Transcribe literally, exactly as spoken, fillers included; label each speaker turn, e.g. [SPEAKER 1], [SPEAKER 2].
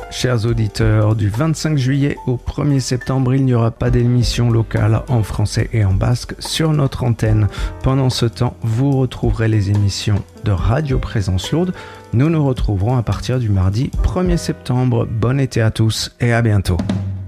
[SPEAKER 1] Chers auditeurs, du vingt-cinq juillet au premier septembre, il n'y aura pas d'émission locale en français et en basque sur notre antenne. Pendant ce temps, vous retrouverez les émissions de Radio Présence Lourde. Nous nous retrouverons à partir du mardi premier septembre. Bon été à tous et à bientôt.